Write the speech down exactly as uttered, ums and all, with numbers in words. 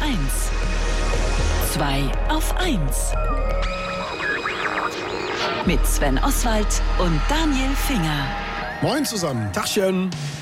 eins. zwei auf eins. Mit Sven Oswald und Daniel Finger. Moin zusammen. Tachchen.